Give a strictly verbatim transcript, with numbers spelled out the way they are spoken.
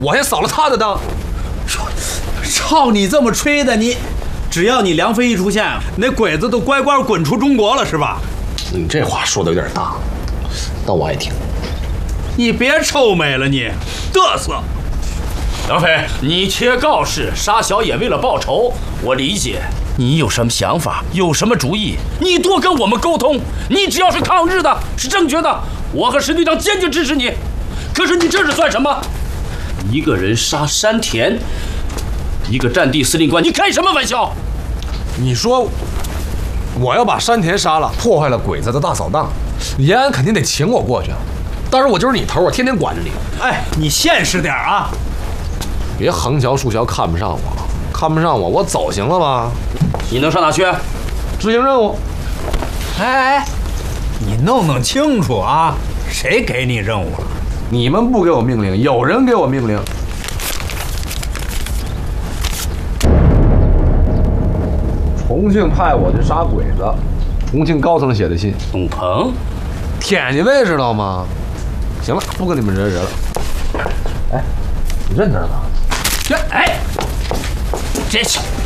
我还扫了他的当。 照你这么吹的，你只要你梁飞一出现，那鬼子都乖乖滚出中国了，是吧？ 你这话说的有点大，但我爱听。 你别臭美了你，嘚瑟！ 梁飞，你切告示杀小野为了报仇，我理解。你有什么想法，有什么主意，你多跟我们沟通。你只要是抗日的，是正确的，我和神队长坚决支持你。可是你这是算什么？一个人杀山田，一个战地司令官，你开什么玩笑？ 你说我要把山田杀了，破坏了鬼子的大扫荡，延安肯定得请我过去。但是我就是你头，我天天管着你。 哎，你现实点啊！ 别横瞧竖瞧看不上我，看不上我，我走行了吧？ 你能上哪去？ 执行任务。 哎哎，你弄弄清楚啊，谁给你任务了？ 你们不给我命令，有人给我命令。重庆派我去杀鬼子，重庆高层写的信。 董鹏， 天津卫知道吗？行了，不跟你们惹惹了。哎，你认得吗？ 这哎，这